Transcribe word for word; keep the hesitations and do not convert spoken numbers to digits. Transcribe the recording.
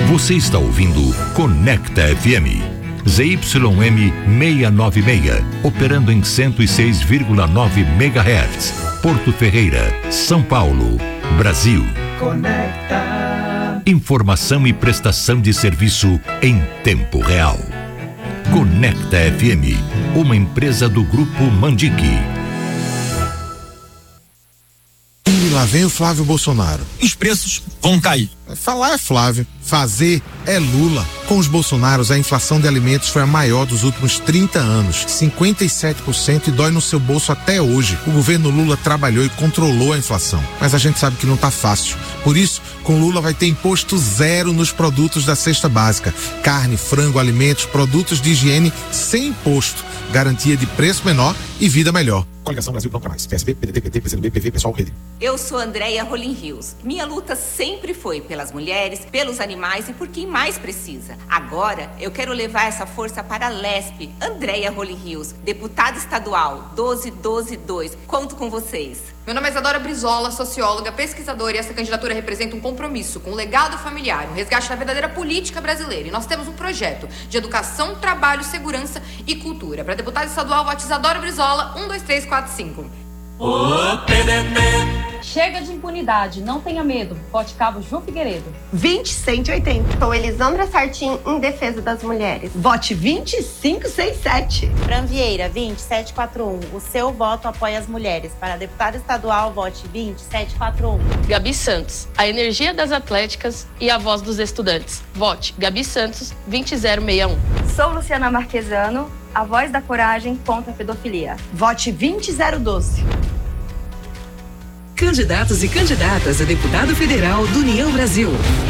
Você está ouvindo Conecta F M. Z Y M seiscentos e noventa e seis, operando em cento e seis vírgula nove megahertz. Porto Ferreira, São Paulo, Brasil. Conecta. Informação e prestação de serviço em tempo real. Conecta F M, uma empresa do Grupo Mandique. E lá vem o Flávio Bolsonaro. Os preços vão cair. Falar é Flávio, fazer é Lula. Com os Bolsonaros, a inflação de alimentos foi a maior dos últimos trinta anos, cinquenta e sete por cento, e dói no seu bolso até hoje. O governo Lula trabalhou e controlou a inflação, mas a gente sabe que não tá fácil. Por isso, com Lula vai ter imposto zero nos produtos da cesta básica. Carne, frango, alimentos, produtos de higiene sem imposto. Garantia de preço menor e vida melhor. Coligação Brasil Não Quer Mais. P S B, P D T, P T, P C do B, P V, Pessoal, Rede. Eu sou Andréia Rolim Rios. Minha luta sempre foi pelas mulheres, pelos animais e por quem mais precisa. Agora, eu quero levar essa força para a L E S P. Andréia Rolim Rios, deputada estadual, doze doze dois. Conto com vocês. Meu nome é Isadora Brizola, socióloga, pesquisadora, e essa candidatura representa um compromisso com o legado familiar, um resgate da verdadeira política brasileira. E nós temos um projeto de educação, trabalho, segurança e cultura. Para deputada estadual, vote Isadora Brizola, um dois três quatro cinco. O P D T. Chega de impunidade, não tenha medo. Vote Cabo João Figueiredo. vinte cento e oitenta. Sou Elisandra Sartin, em defesa das mulheres. Vote vinte e cinco sessenta e sete. Fran Vieira, vinte sete quatro um. O seu voto apoia as mulheres. Para deputada estadual, vote vinte sete quatro um. Gabi Santos, a energia das atléticas e a voz dos estudantes. Vote Gabi Santos, vinte zero seis um. Sou Luciana Marquesano, a voz da coragem contra a pedofilia. Vote vinte zero doze. Candidatos e candidatas a deputado federal do União Brasil.